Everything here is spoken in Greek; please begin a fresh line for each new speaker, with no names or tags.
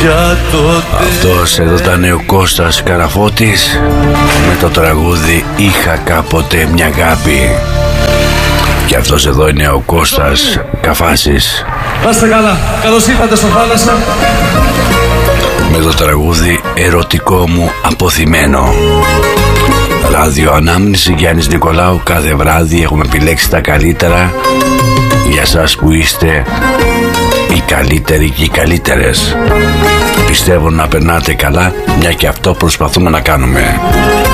Αυτός εδώ ήταν ο Κώστας Καραφώτης με το τραγούδι «Είχα κάποτε μια αγάπη». Και αυτός εδώ είναι ο Κώστας Καφάσης.
Να είστε καλά, καλώς ήρθατε στο Θάλασσα.
Με το τραγούδι «Ερωτικό μου αποθυμένο». Ράδιο Ανάμνηση, Γιάννης Νικολάου. Κάθε βράδυ έχουμε επιλέξει τα καλύτερα για σας που είστε οι καλύτεροι και οι καλύτερες. Πιστεύω να περνάτε καλά, μια και αυτό προσπαθούμε να κάνουμε.